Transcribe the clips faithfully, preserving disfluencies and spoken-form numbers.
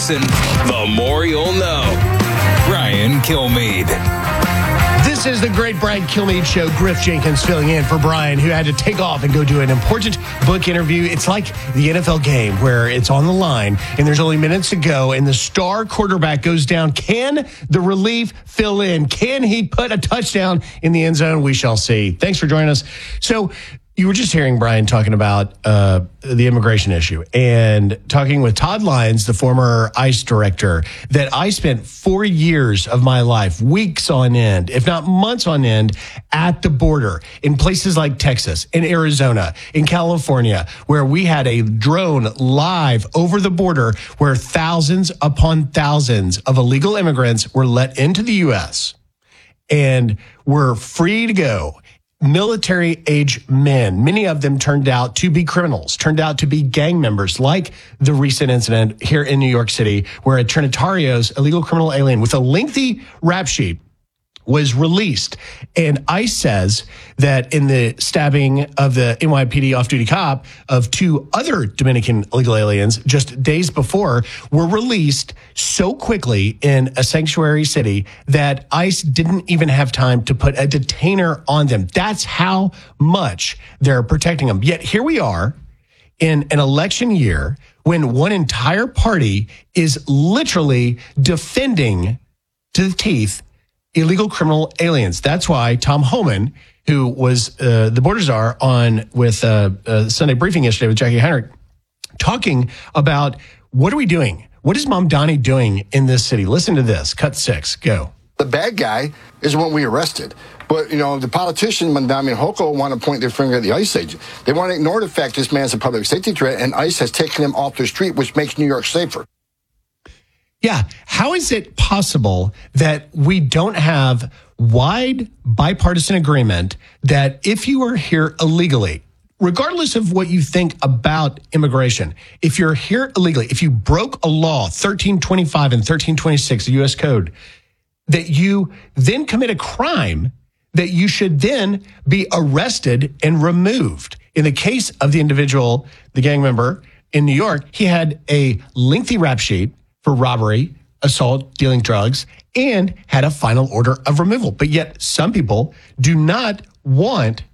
listen, the more you'll know. Brian Kilmeade. This is the great Brian Kilmeade Show. Griff Jenkins filling in for Brian, who had to take off and go do an important book interview. It's like the N F L game where it's on the line and there's only minutes to go and the star quarterback goes down. Can the relief fill in? Can he put a touchdown in the end zone? We shall see. Thanks for joining us. So, you were just hearing Brian talking about uh, the immigration issue and talking with Todd Lyons, the former ICE director, that I spent four years of my life, weeks on end, if not months on end, at the border in places like Texas, in Arizona, in California, where we had a drone live over the border where thousands upon thousands of illegal immigrants were let into the U S and were free to go. Military-age men, many of them turned out to be criminals, turned out to be gang members, like the recent incident here in New York City, where a Trinitarios, illegal criminal alien with a lengthy rap sheet, was released. And ICE says that in the stabbing of the N Y P D off-duty cop of two other Dominican illegal aliens just days before were released so quickly in a sanctuary city that ICE didn't even have time to put a detainer on them. That's how much they're protecting them. Yet here we are in an election year when one entire party is literally defending to the teeth illegal criminal aliens. That's why Tom Homan, who was uh, the border czar on with uh, uh, Sunday briefing yesterday with Jackie Heinrich, talking about what are we doing? What is Mamdani doing in this city? Listen to this. Cut six. Go. The bad guy is the one we arrested. But, you know, the politician, Mamdani and Hochul, want to point their finger at the ICE agent. They want to ignore the fact this man's a public safety threat, and ICE has taken him off the street, which makes New York safer. Yeah. How is it possible that we don't have wide bipartisan agreement that if you are here illegally, regardless of what you think about immigration, if you're here illegally, if you broke a law, thirteen twenty-five and thirteen twenty-six, the U S Code, that you then commit a crime, that you should then be arrested and removed. In the case of the individual, the gang member in New York, he had a lengthy rap sheet for robbery, assault, dealing drugs, and had a final order of removal. But yet some people do not want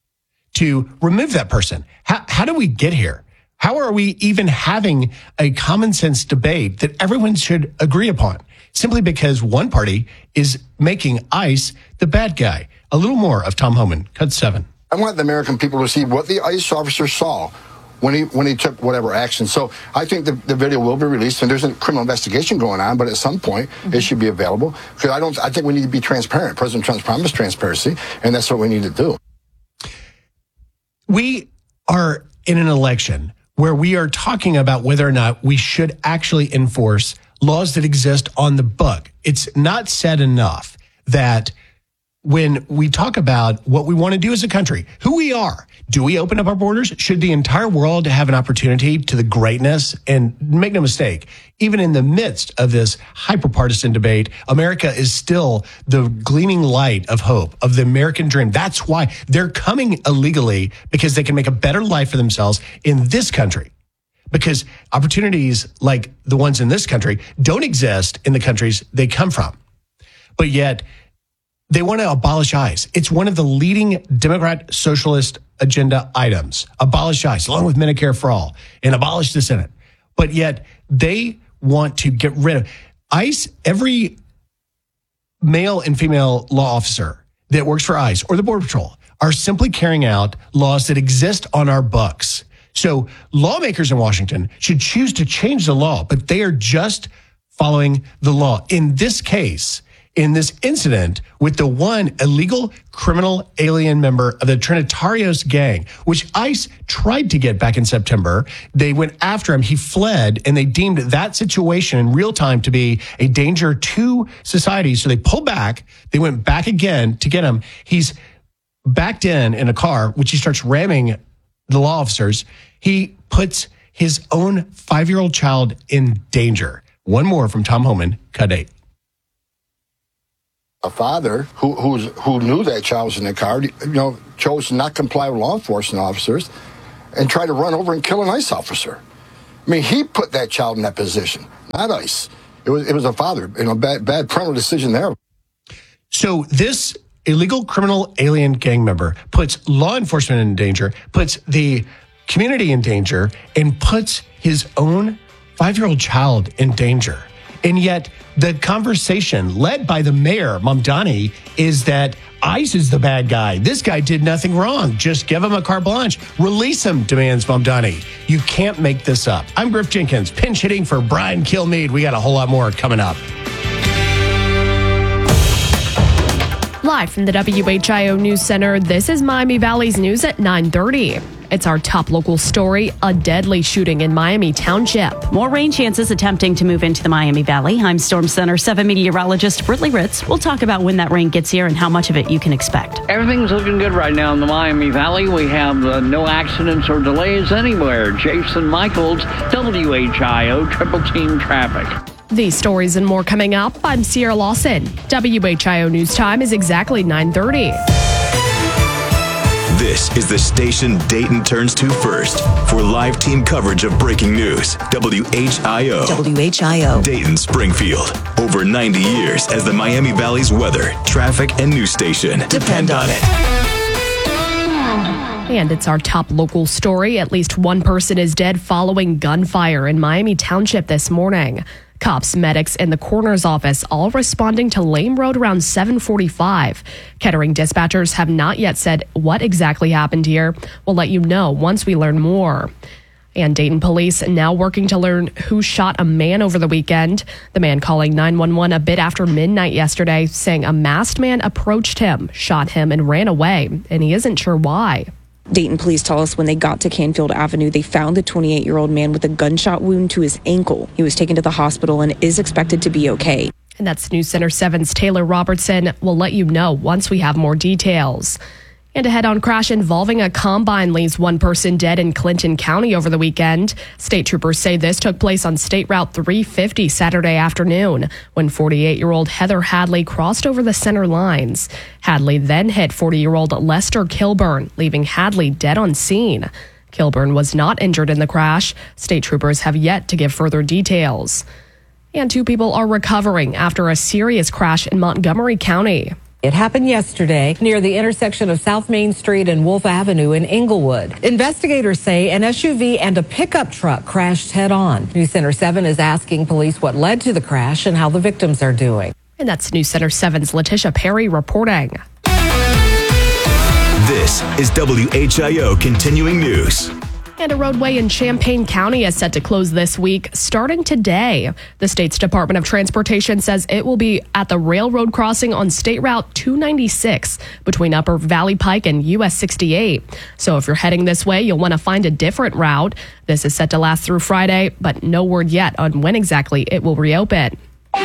to remove that person. How, how do we get here? How are we even having a common sense debate that everyone should agree upon? Simply because one party is making ICE the bad guy. A little more of Tom Homan. Cut seven. I want the American people to see what the ICE officer saw when he when he took whatever action. So I think the, the video will be released, and there's a criminal investigation going on, but at some point mm-hmm. it should be available. Because I don't I think we need to be transparent. President Trump's promised transparency, and that's what we need to do. We are in an election where we are talking about whether or not we should actually enforce laws that exist on the book. It's not said enough that when we talk about what we want to do as a country, who we are, do we open up our borders? Should the entire world have an opportunity to the greatness? And make no mistake, even in the midst of this hyper-partisan debate, America is still the gleaming light of hope, of the American dream. That's why they're coming illegally, because they can make a better life for themselves in this country. Because opportunities like the ones in this country don't exist in the countries they come from. But yet, they want to abolish ICE. It's one of the leading Democrat socialist agenda items. Abolish ICE, along with Medicare for all, and abolish the Senate. But yet, they want to get rid of ICE. Every male and female law officer that works for ICE or the Border Patrol are simply carrying out laws that exist on our books. So lawmakers in Washington should choose to change the law, but they are just following the law. In this case, in this incident with the one illegal criminal alien member of the Trinitarios gang, which ICE tried to get back in September. They went after him. He fled, and they deemed that situation in real time to be a danger to society. So they pulled back. They went back again to get him. He's backed in in a car, which he starts ramming the law officers. He puts his own five-year-old child in danger. One more from Tom Homan, cut eight. A father who who's, who knew that child was in the car, you know, chose to not comply with law enforcement officers and try to run over and kill an ICE officer. I mean, he put that child in that position, not ICE. It was it was a father, you know, bad bad parental decision there. So this illegal criminal alien gang member puts law enforcement in danger, puts the community in danger, and puts his own five-year-old child in danger. And yet the conversation led by the mayor, Mamdani, is that ICE is the bad guy. This guy did nothing wrong. Just give him a carte blanche. Release him, demands Mamdani. You can't make this up. I'm Griff Jenkins, pinch hitting for Brian Kilmeade. We got a whole lot more coming up. Live from the W H I O News Center, this is Miami Valley's news at nine thirty. It's our top local story, a deadly shooting in Miami Township. More rain chances attempting to move into the Miami Valley. I'm Storm Center seven meteorologist Britley Ritz. We'll talk about when that rain gets here and how much of it you can expect. Everything's looking good right now in the Miami Valley. We have uh, no accidents or delays anywhere. Jason Michaels, W H I O Triple Team Traffic. These stories and more coming up. I'm Sierra Lawson. W H I O News Time is exactly nine thirty. This is the station Dayton turns to first for live team coverage of breaking news. W H I O. W H I O. Dayton, Springfield. Over ninety years as the Miami Valley's weather, traffic, and news station. Depend on it. And it's our top local story. At least one person is dead following gunfire in Miami Township this morning. Cops, medics, and the coroner's office all responding to Lame Road around seven forty-five. Kettering dispatchers have not yet said what exactly happened here. We'll let you know once we learn more. And Dayton police now working to learn who shot a man over the weekend. The man calling nine one one a bit after midnight yesterday, saying a masked man approached him, shot him, and ran away, and he isn't sure why. Dayton police tell us when they got to Canfield Avenue, they found the twenty-eight-year-old man with a gunshot wound to his ankle. He was taken to the hospital and is expected to be okay. And that's News Center seven's Taylor Robertson. We'll let you know once we have more details. And a head-on crash involving a combine leaves one person dead in Clinton County over the weekend. State troopers say this took place on State Route three fifty Saturday afternoon when forty-eight-year-old Heather Hadley crossed over the center lines. Hadley then hit forty-year-old Lester Kilburn, leaving Hadley dead on scene. Kilburn was not injured in the crash. State troopers have yet to give further details. And two people are recovering after a serious crash in Montgomery County. It happened yesterday near the intersection of South Main Street and Wolf Avenue in Inglewood. Investigators say an S U V and a pickup truck crashed head-on. News Center seven is asking police what led to the crash and how the victims are doing. And that's News Center seven's Letitia Perry reporting. This is W H I O Continuing News. And a roadway in Champaign County is set to close this week, starting today. The state's Department of Transportation says it will be at the railroad crossing on State Route two ninety-six between Upper Valley Pike and U S sixty-eight. So if you're heading this way, you'll want to find a different route. This is set to last through Friday, but no word yet on when exactly it will reopen.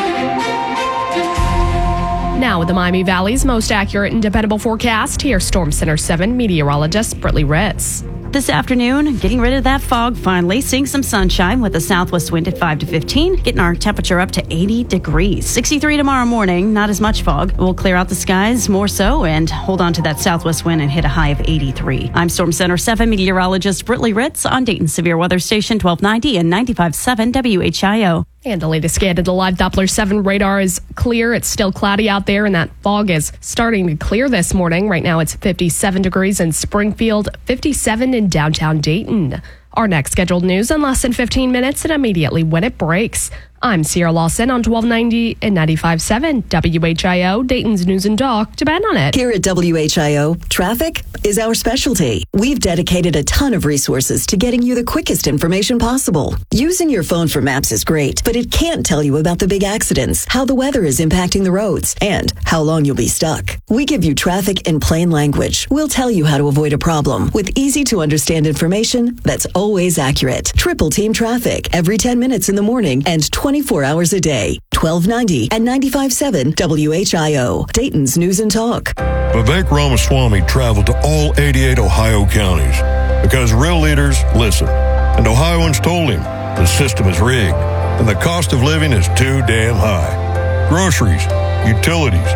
Now with the Miami Valley's most accurate and dependable forecast, here's Storm Center seven meteorologist Britley Ritz. This afternoon, getting rid of that fog finally, seeing some sunshine with a southwest wind at five to fifteen, getting our temperature up to eighty degrees. sixty-three tomorrow morning, not as much fog. We'll clear out the skies more so and hold on to that southwest wind and hit a high of eighty-three. I'm Storm Center seven meteorologist Britley Ritz on Dayton Severe Weather Station twelve ninety and ninety-five point seven W H I O. And the latest scan of the live Doppler seven radar is clear. It's still cloudy out there, and that fog is starting to clear this morning. Right now, it's fifty-seven degrees in Springfield, fifty-seven in downtown Dayton. Our next scheduled news in less than fifteen minutes and immediately when it breaks. I'm Sierra Lawson on twelve ninety and ninety-five point seven W H I O, Dayton's News and Talk. Depend on it. Here at W H I O, traffic is our specialty. We've dedicated a ton of resources to getting you the quickest information possible. Using your phone for maps is great, but it can't tell you about the big accidents, how the weather is impacting the roads, and how long you'll be stuck. We give you traffic in plain language. We'll tell you how to avoid a problem with easy to understand information that's always accurate. Triple Team Traffic every ten minutes in the morning and twenty-four hours a day. twelve ninety and ninety-five point seven W H I O, Dayton's News and Talk. Vivek Ramaswamy traveled to all eighty-eight Ohio counties because real leaders listen. And Ohioans told him the system is rigged and the cost of living is too damn high. Groceries, utilities,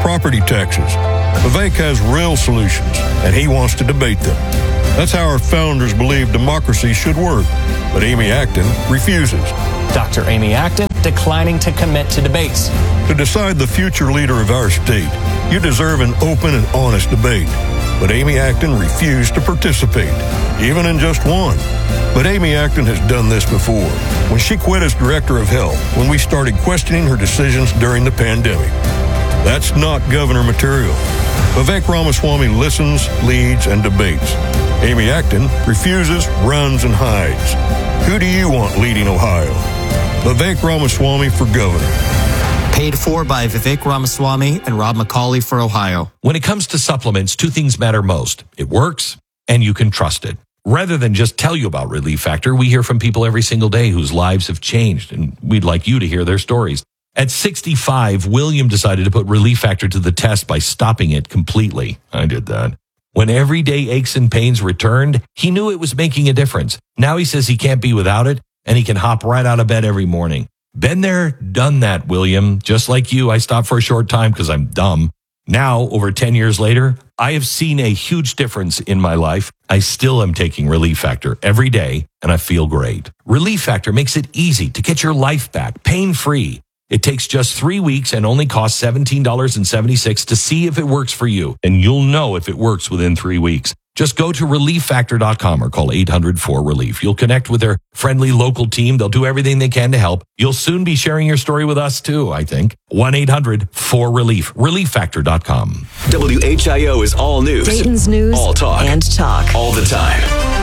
property taxes. Vivek has real solutions, and he wants to debate them. That's how our founders believed democracy should work. But Amy Acton refuses. Doctor Amy Acton declining to commit to debates. To decide the future leader of our state, you deserve an open and honest debate. But Amy Acton refused to participate, even in just one. But Amy Acton has done this before, when she quit as director of health, when we started questioning her decisions during the pandemic. That's not governor material. Vivek Ramaswamy listens, leads, and debates. Amy Acton refuses, runs, and hides. Who do you want leading Ohio? Vivek Ramaswamy for governor. Paid for by Vivek Ramaswamy and Rob McCauley for Ohio. When it comes to supplements, two things matter most. It works, and you can trust it. Rather than just tell you about Relief Factor, we hear from people every single day whose lives have changed, and we'd like you to hear their stories. At sixty-five, William decided to put Relief Factor to the test by stopping it completely. I did that. When everyday aches and pains returned, he knew it was making a difference. Now he says he can't be without it, and he can hop right out of bed every morning. Been there, done that, William. Just like you, I stopped for a short time because I'm dumb. Now, over ten years later, I have seen a huge difference in my life. I still am taking Relief Factor every day, and I feel great. Relief Factor makes it easy to get your life back, pain-free. It takes just three weeks and only costs seventeen dollars and seventy-six cents to see if it works for you, and you'll know if it works within three weeks. Just go to relief factor dot com or call eight hundred four relief. You'll connect with their friendly local team. They'll do everything they can to help. You'll soon be sharing your story with us too, I think. one eight hundred four relief. relief factor dot com. W H I O is all news. Dayton's news all talk. and talk. All the time.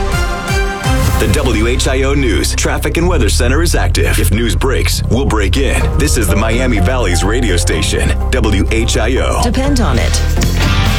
The W H I O News Traffic and Weather Center is active. If news breaks, we'll break in. This is the Miami Valley's radio station, W H I O. Depend on it.